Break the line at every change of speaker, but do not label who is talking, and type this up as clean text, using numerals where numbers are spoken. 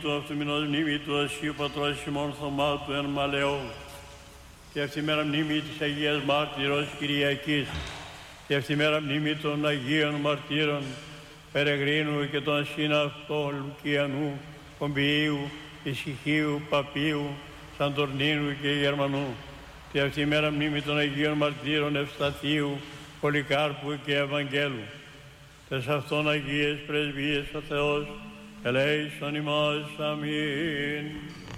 του αυτού μηνός μνήμη του Ασίου Πατρός ημών Θωμά του εν Μαλαιό. Και αυτή μέρα μνήμη της Αγίας Μάρτυρος Κυριακής. Και αυτή μέρα μνήμη των Αγίων Μαρτύρων Περεγρίνου και των συναυτών Λουκιανού, Πομπιείου, Ησυχίου, Παπίου, Σαντορνίνου και Γερμανού. Και αυτή η μέρα μνήμη των Αγίων Μαρτύρων Ευσταθίου, Πολυκάρπου και Ευαγγέλου. Τες αυτών Αγίες Πρεσβείες ο Θεός ελέησον ημάς. Αμήν.